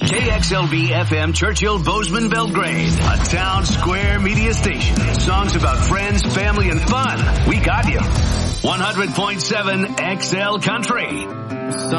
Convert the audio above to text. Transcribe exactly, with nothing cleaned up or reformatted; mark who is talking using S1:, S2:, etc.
S1: K X L V F M Churchill, Bozeman, Belgrade. A town square media station. Songs about friends, family, and fun. We got you. one hundred point seven X L Country.